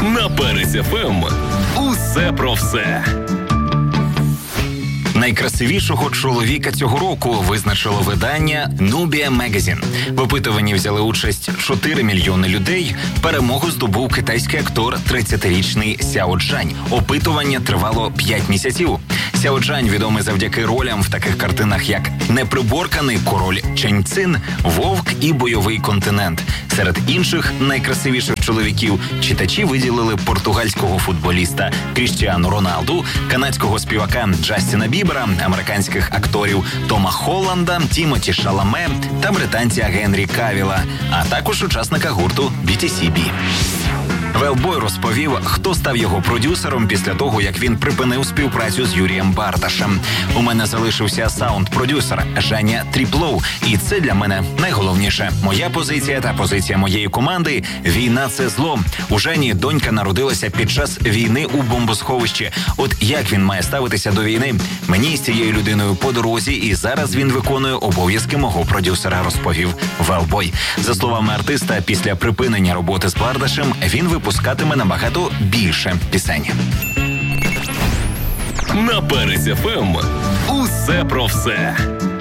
На Перець ФМ. Усе про все. Найкрасивішого чоловіка цього року визначило видання Nubia Magazine. В опитуванні взяли участь 4 мільйони людей. Перемогу здобув китайський актор 30-річний Сяо Чжань. Опитування тривало 5 місяців. Сяо Чжань відомий завдяки ролям в таких картинах, як «Неприборканий король Чэнь Цин», «Вовк» і «Бойовий континент». Серед інших найкрасивіших чоловіків читачі виділили португальського футболіста Кріштіану Роналду, канадського співака Джастіна Бібера, американських акторів Тома Холланда, Тімоті Шаламе та британця Генрі Кавіла, а також учасника гурту BTCB. Велбой розповів, хто став його продюсером після того, як він припинив співпрацю з Юрієм Бардашем. «У мене залишився саунд-продюсер Женя Тріплов, і це для мене найголовніше. Моя позиція та позиція моєї команди – війна – це зло. У Жені донька народилася під час війни у бомбосховищі. От як він має ставитися до війни? Мені з цією людиною по дорозі, і зараз він виконує обов'язки мого продюсера», – розповів Велбой. За словами артиста, після припинення роботи з Бардашем він випускатиме набагато більше пісень. На Перець ФМ. Усе про все.